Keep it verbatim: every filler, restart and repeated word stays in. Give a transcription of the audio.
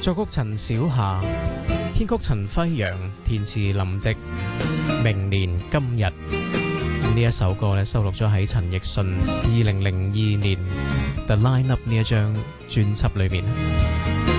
作曲陳小霞，編曲陳輝陽，填詞林夕。明年今日呢一首歌咧，收錄咗喺陳奕迅二零零二年《The Line Up》呢一張專輯裏面。